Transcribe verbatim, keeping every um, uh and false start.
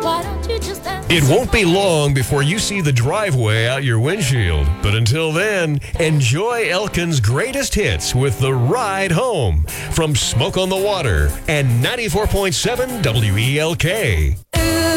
Why don't you just dance? It won't be long before you see the driveway out your windshield. But until then, enjoy Elkin's greatest hits with The Ride Home from Smoke on the Water and ninety-four point seven W E L K.